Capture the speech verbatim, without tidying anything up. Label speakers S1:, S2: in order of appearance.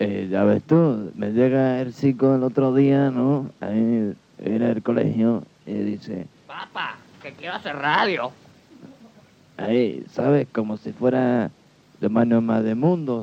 S1: Eh, ya ves tú, me llega el chico el otro día, ¿no? Ahí era el colegio y dice,
S2: Papá, que quiero hacer radio.
S1: ahí, ¿sabes? Como si fuera de Manuel Más de Mundo.